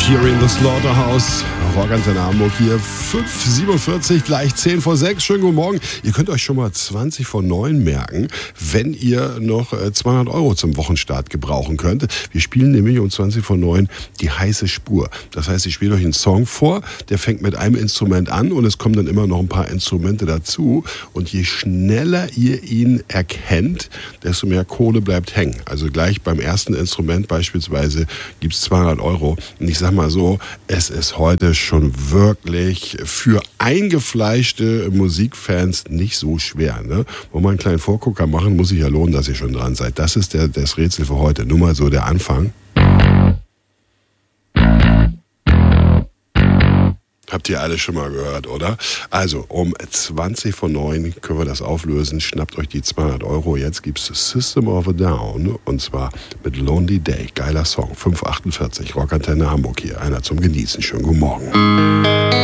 Fury in the Slaughterhouse. Rockantenne Hamburg hier. 5:47, gleich 10 vor 6. Schönen guten Morgen. Ihr könnt euch schon mal 20 vor 9 merken, wenn ihr noch 200 € zum Wochenstart gebrauchen könnt. Wir spielen nämlich um 20 vor 9 die heiße Spur. Das heißt, ich spiele euch einen Song vor, der fängt mit einem Instrument an und es kommen dann immer noch ein paar Instrumente dazu. Und je schneller ihr ihn erkennt, desto mehr Kohle bleibt hängen. Also gleich beim ersten Instrument beispielsweise gibt es 200 €. Und ich sag mal so, es ist heute schon wirklich für eingefleischte Musikfans nicht so schwer. Ne? Wollen wir einen kleinen Vorgucker machen, muss sich ja lohnen, dass ihr schon dran seid. Das ist das Rätsel für heute. Nur mal so der Anfang. Habt ihr alle schon mal gehört, oder? Also, um 20 vor 9 können wir das auflösen. Schnappt euch die 200 €. Jetzt gibt's System of a Down. Und zwar mit Lonely Day. Geiler Song. 5:48. Rockantenne Hamburg hier. Einer zum Genießen. Schönen guten Morgen.